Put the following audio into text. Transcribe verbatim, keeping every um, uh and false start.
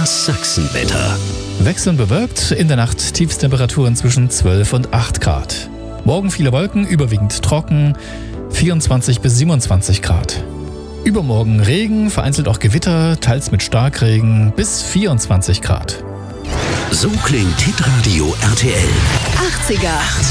Das Sachsenwetter. Wechselnd bewölkt, in der Nacht Tiefstemperaturen zwischen zwölf und acht Grad. Morgen viele Wolken, überwiegend trocken, vierundzwanzig bis siebenundzwanzig Grad. Übermorgen Regen, vereinzelt auch Gewitter, teils mit Starkregen bis vierundzwanzig Grad. So klingt Hitradio R T L. achtziger.